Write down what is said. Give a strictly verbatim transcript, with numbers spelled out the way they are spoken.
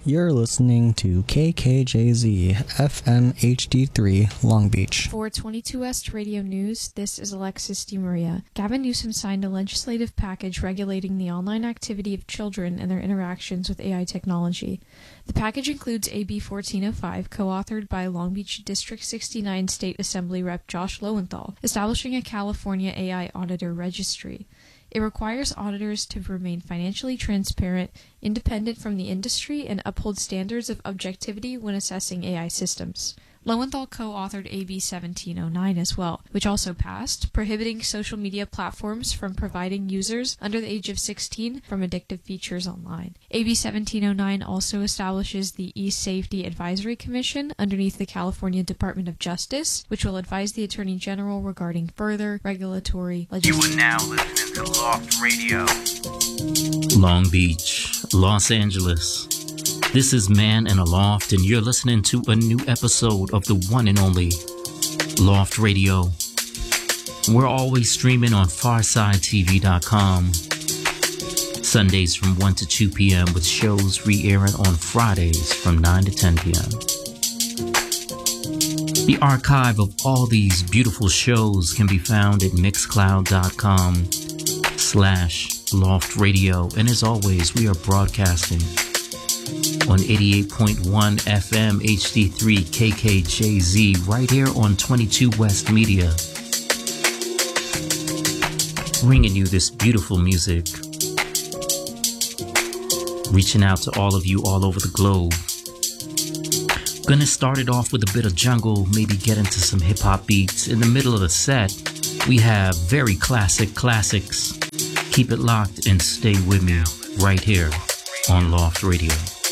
You're listening to K K J Z F M H D three Long Beach. For twenty-two West Radio News, this is Alexis DeMaria. Gavin Newsom signed a legislative package regulating the online activity of children and their interactions with A I technology. The package includes A B fourteen oh five, co-authored by Long Beach District sixty-nine State Assembly Rep Josh Lowenthal, establishing a California A I Auditor Registry. It requires auditors to remain financially transparent, independent from the industry, and uphold standards of objectivity when assessing A I systems. Lowenthal co-authored A B seventeen oh nine as well, which also passed, prohibiting social media platforms from providing users under the age of sixteen from addictive features online. A B seventeen oh nine also establishes the E-Safety Advisory Commission underneath the California Department of Justice, which will advise the Attorney General regarding further regulatory legislation. You are now listening to Loft Radio. Long Beach, Los Angeles. This is Man in a Loft, and you're listening to a new episode of the one and only Loft Radio. We're always streaming on Farside T V dot com. Sundays from one to two p.m. with shows re-airing on Fridays from nine to ten p.m. The archive of all these beautiful shows can be found at mixcloud dot com slash Loft Radio. And as always, we are broadcasting on eighty-eight point one F M H D three K K J Z right here on twenty-two West Media, bringing you this beautiful music, reaching out to all of you all over the globe. Gonna start it off with a bit of jungle, maybe get into some hip-hop beats. In the middle of the set, we have very classic classics. Keep it locked and stay with me right here on Loft Radio.